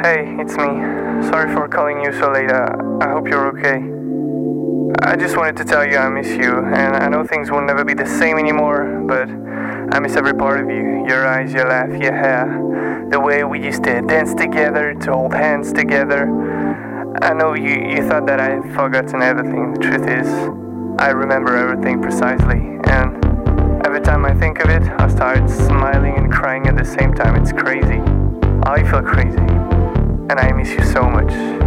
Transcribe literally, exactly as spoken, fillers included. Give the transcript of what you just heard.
Hey, it's me. Sorry for calling you so late. Uh, I hope you're okay. I just wanted to tell you I miss you, and I know things will never be the same anymore, but I miss every part of you. Your eyes, your laugh, your hair, the way we used to dance together, to hold hands together. I know you, you thought that I had forgotten everything. The truth is, I remember everything precisely, and every time I think of it, I start smiling and crying at the same time. It's crazy. I feel crazy, and I miss you so much.